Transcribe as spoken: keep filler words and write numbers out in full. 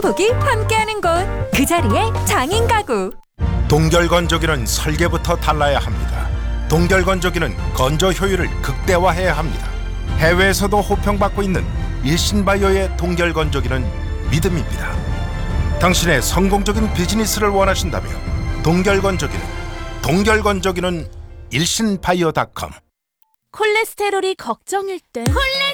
행복이 함께하는 곳, 그 자리에 장인 가구. 동결건조기는 설계부터 달라야 합니다. 동결건조기는 건조 효율을 극대화해야 합니다. 해외에서도 호평받고 있는 일신바이오의 동결건조기는 믿음입니다. 당신의 성공적인 비즈니스를 원하신다면 동결건조기는 동결건조기는 일신바이오 닷컴. 콜레스테롤이 걱정일 때